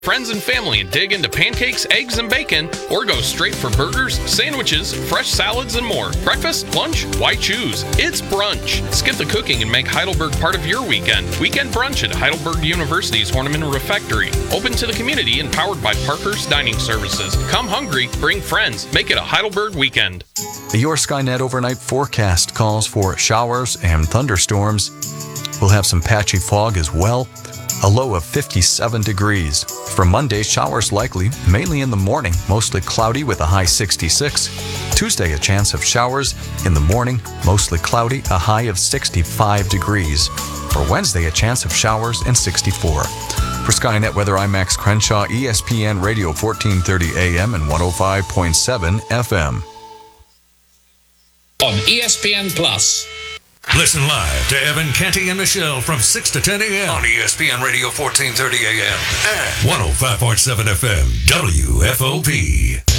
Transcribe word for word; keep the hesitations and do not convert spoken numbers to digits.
friends and family and dig into pancakes, eggs, and bacon, or go straight for burgers, sandwiches, fresh salads, and more. Breakfast, lunch, why choose? It's brunch. Skip the cooking and make Heidelberg part of your weekend. Weekend brunch at Heidelberg University's Horniman Refectory. Open to the community and powered by Parker's Dining Services. Come hungry, bring friends. Make it a Heidelberg weekend. Your Skynet overnight forecast calls for showers and thunderstorms. We'll have some patchy fog as well. A low of fifty-seven degrees. For Monday, showers likely, mainly in the morning, mostly cloudy with a high sixty-six. Tuesday, a chance of showers in the morning, mostly cloudy, a high of sixty-five degrees. For Wednesday, a chance of showers and sixty-four. For Skynet Weather, I'm Max Crenshaw, E S P N Radio fourteen thirty A M and one oh five point seven F M. On E S P N Plus. Listen live to Evan, Canty, and Michelle from six to ten a.m. on E S P N Radio fourteen thirty A M and one oh five point seven F M W F O P.